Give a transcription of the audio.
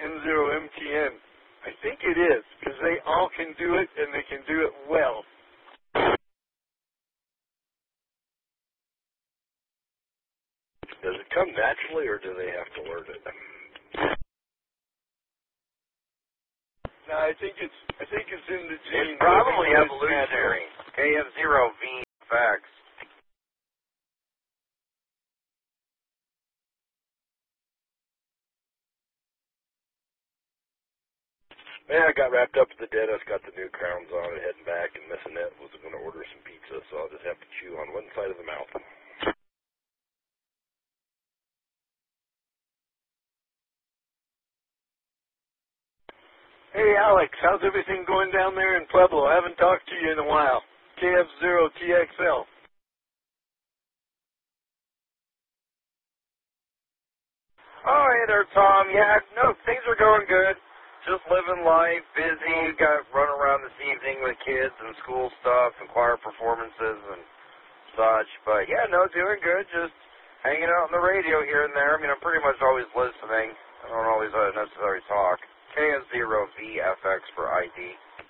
N0MTN. I think it is, because they all can do it, and they can do it well. Does it come naturally, or do they have to learn it? No, I think it's in the gene. It's probably evolutionary. KF0VFX. Yeah, I got wrapped up at the dentist, got the new crowns on, and heading back, and Miss Annette was going to order some pizza, so I'll just have to chew on one side of the mouth. Hey, Alex, how's everything going down there in Pueblo? I haven't talked to you in a while. KF0TXL. Oh, hey there, Tom. Yeah, no, things are going good. Just living life, busy. Got run around this evening with kids and school stuff and choir performances and such. But yeah, no, doing good. Just hanging out on the radio here and there. I mean, I'm pretty much always listening. I don't always necessarily talk. KF0VFX for ID.